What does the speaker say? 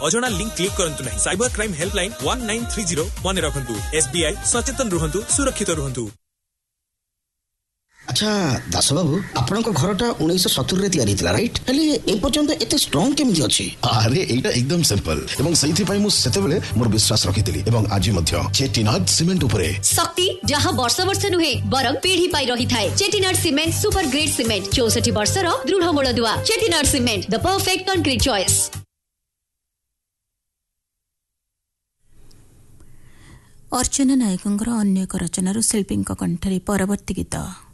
अजणा link click करंतु नहीं। Cyber crime helpline 1930 मन रखंतु। SBI सचेतन रुहंतु, सुरक्षित रुहंतु। अच्छा दास बाबू आपण घरटा 1970 रे तैयारी थिला राइट हेले ए पर्यंत एते स्ट्रांग केमि अछि? अरे एटा एकदम सिंपल एवं सही पई मु सेते बेले मोर विश्वास रखितली एवं आज मध्य चेटिनाड सीमेंट उपरे शक्ति जहां वर्ष वर्ष नुहे बरं पीढ़ी पाई रही थाए। Chettinad cement super grade cement 64 वर्षर दृढ़ मूल दुआ। Chettinad cement the perfect concrete choice. अर्चना नायकंकर अन्य एक रचनारू शिल्पी कंठरे परवर्ती गीत।